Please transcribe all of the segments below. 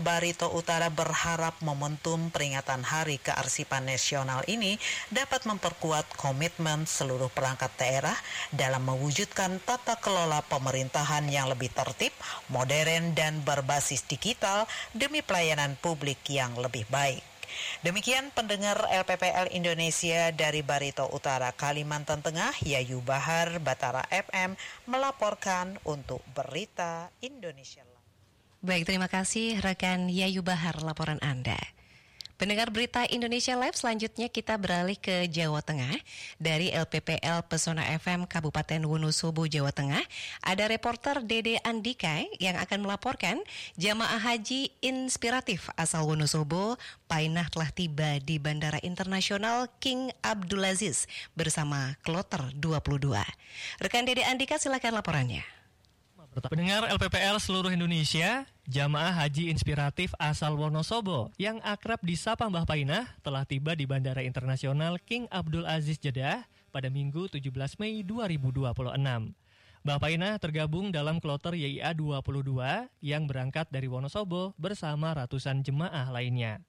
Barito Utara berharap momentum peringatan Hari Kearsipan Nasional ini dapat memperkuat komitmen seluruh perangkat daerah dalam mewujudkan tata kelola pemerintahan yang lebih tertib, modern, dan berbasis digital demi pelayanan publik yang lebih baik. Demikian pendengar LPPL Indonesia dari Barito Utara, Kalimantan Tengah, Yayu Bahar, Batara FM melaporkan untuk Berita Indonesia. Baik, terima kasih rekan Yayu Bahar laporan Anda. Pendengar Berita Indonesia Live, selanjutnya kita beralih ke Jawa Tengah. Dari LPPL Pesona FM Kabupaten Wonosobo, Jawa Tengah, ada reporter Dede Andika yang akan melaporkan jamaah haji inspiratif asal Wonosobo, Painah telah tiba di Bandara Internasional King Abdulaziz bersama Kloter 22. Rekan Dede Andika, silakan laporannya. Pendengar LPPL seluruh Indonesia, jamaah haji inspiratif asal Wonosobo yang akrab disapa Mbah Painah telah tiba di Bandara Internasional King Abdul Aziz Jeddah pada Minggu 17 Mei 2026. Mbah Painah tergabung dalam kloter YIA 22 yang berangkat dari Wonosobo bersama ratusan jemaah lainnya.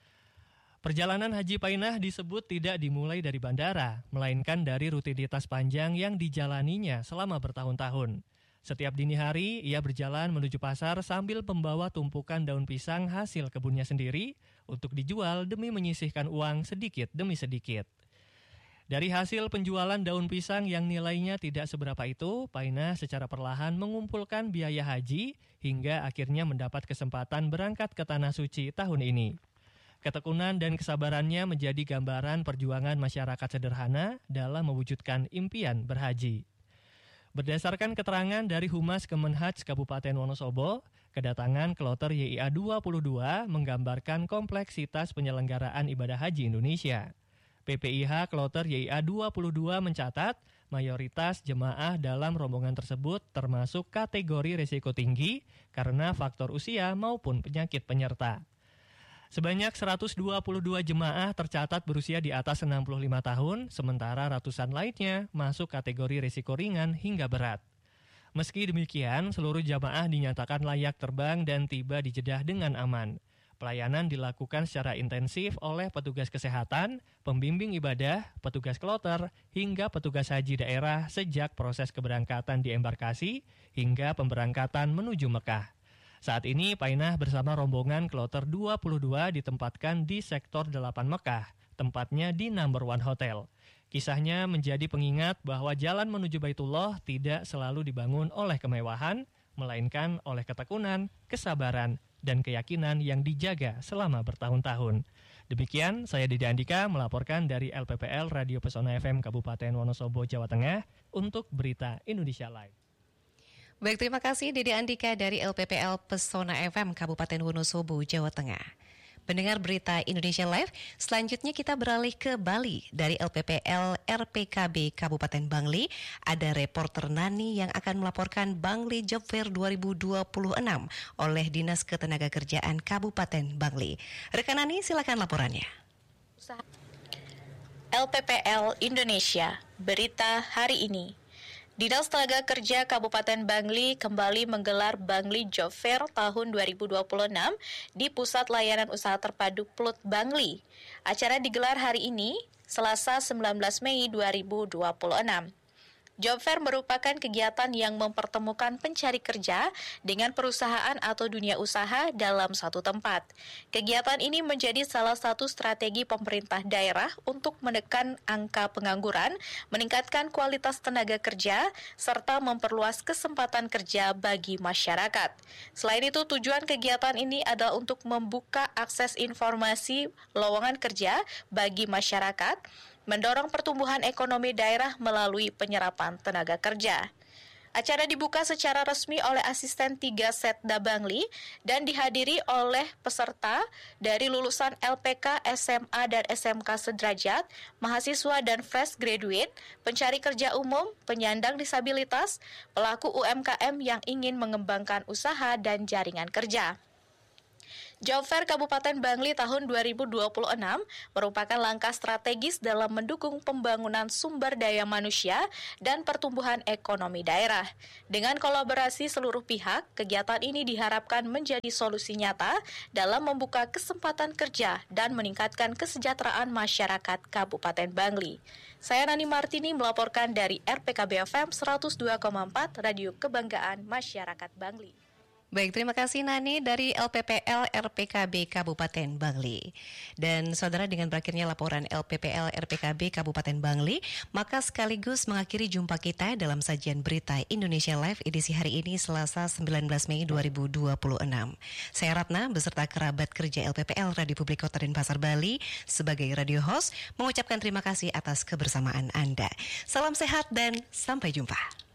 Perjalanan Haji Painah disebut tidak dimulai dari bandara, melainkan dari rutinitas panjang yang dijalaninya selama bertahun-tahun. Setiap dini hari, ia berjalan menuju pasar sambil membawa tumpukan daun pisang hasil kebunnya sendiri untuk dijual demi menyisihkan uang sedikit demi sedikit. Dari hasil penjualan daun pisang yang nilainya tidak seberapa itu, Painah secara perlahan mengumpulkan biaya haji hingga akhirnya mendapat kesempatan berangkat ke Tanah Suci tahun ini. Ketekunan dan kesabarannya menjadi gambaran perjuangan masyarakat sederhana dalam mewujudkan impian berhaji. Berdasarkan keterangan dari Humas Kemenhaj Kabupaten Wonosobo, kedatangan kloter YIA 22 menggambarkan kompleksitas penyelenggaraan ibadah haji Indonesia. PPIH kloter YIA 22 mencatat mayoritas jemaah dalam rombongan tersebut termasuk kategori risiko tinggi karena faktor usia maupun penyakit penyerta. Sebanyak 122 jemaah tercatat berusia di atas 65 tahun, sementara ratusan lainnya masuk kategori risiko ringan hingga berat. Meski demikian, seluruh jemaah dinyatakan layak terbang dan tiba di Jeddah dengan aman. Pelayanan dilakukan secara intensif oleh petugas kesehatan, pembimbing ibadah, petugas kloter, hingga petugas haji daerah sejak proses keberangkatan di embarkasi hingga pemberangkatan menuju Mekah. Saat ini Painah bersama rombongan kloter 22 ditempatkan di sektor 8 Mekah, tempatnya di Number One Hotel. Kisahnya menjadi pengingat bahwa jalan menuju Baitullah tidak selalu dibangun oleh kemewahan, melainkan oleh ketekunan, kesabaran, dan keyakinan yang dijaga selama bertahun-tahun. Demikian, saya Dede Andika melaporkan dari LPPL Radio Pesona FM Kabupaten Wonosobo, Jawa Tengah untuk Berita Indonesia Live. Baik, terima kasih Dede Andika dari LPPL Pesona FM Kabupaten Wonosobo, Jawa Tengah. Pendengar Berita Indonesia Live, selanjutnya kita beralih ke Bali. Dari LPPL RPKB Kabupaten Bangli, ada reporter Nani yang akan melaporkan Bangli Job Fair 2026 oleh Dinas Ketenagakerjaan Kabupaten Bangli. Rekan Nani, silakan laporannya. LPPL Indonesia, berita hari ini. Dinas Tenaga Kerja Kabupaten Bangli kembali menggelar Bangli Job Fair tahun 2026 di Pusat Layanan Usaha Terpadu Plut Bangli. Acara digelar hari ini, Selasa 19 Mei 2026. Job Fair merupakan kegiatan yang mempertemukan pencari kerja dengan perusahaan atau dunia usaha dalam satu tempat. Kegiatan ini menjadi salah satu strategi pemerintah daerah untuk menekan angka pengangguran, meningkatkan kualitas tenaga kerja, serta memperluas kesempatan kerja bagi masyarakat. Selain itu, tujuan kegiatan ini adalah untuk membuka akses informasi lowongan kerja bagi masyarakat, mendorong pertumbuhan ekonomi daerah melalui penyerapan tenaga kerja. Acara dibuka secara resmi oleh asisten 3 Setda Bangli dan dihadiri oleh peserta dari lulusan LPK, SMA, dan SMK sederajat, mahasiswa dan fresh graduate, pencari kerja umum, penyandang disabilitas, pelaku UMKM yang ingin mengembangkan usaha dan jaringan kerja. Job Fair Kabupaten Bangli tahun 2026 merupakan langkah strategis dalam mendukung pembangunan sumber daya manusia dan pertumbuhan ekonomi daerah. Dengan kolaborasi seluruh pihak, kegiatan ini diharapkan menjadi solusi nyata dalam membuka kesempatan kerja dan meningkatkan kesejahteraan masyarakat Kabupaten Bangli. Saya Nani Martini melaporkan dari RPKB FM 102,4 Radio Kebanggaan Masyarakat Bangli. Baik, terima kasih Nani dari LPPL RPKB Kabupaten Bangli. Dan saudara, dengan berakhirnya laporan LPPL RPKB Kabupaten Bangli, maka sekaligus mengakhiri jumpa kita dalam sajian berita Indonesia Live edisi hari ini Selasa 19 Mei 2026. Saya Ratna beserta kerabat kerja LPPL Radio Publik Kota Denpasar Bali sebagai radio host mengucapkan terima kasih atas kebersamaan Anda. Salam sehat dan sampai jumpa.